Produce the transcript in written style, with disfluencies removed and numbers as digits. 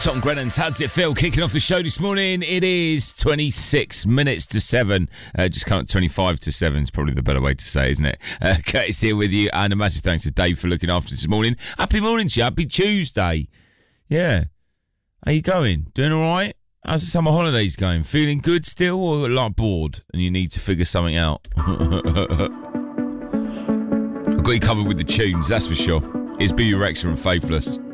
Tom Grennan's How's It Feel? Kicking off the show this morning. It is 26 minutes to 7. Just come up 25 to 7 is probably the better way to say, isn't it? Curtis here with you, and a massive thanks to Dave for looking after us this morning. Happy morning to you. Happy Tuesday. Yeah. How you going? Doing all right? How's the summer holidays going? Feeling good still, or like bored and you need to figure something out? I've got you covered with the tunes, that's for sure. Here's B.B. Rexha and Faithless.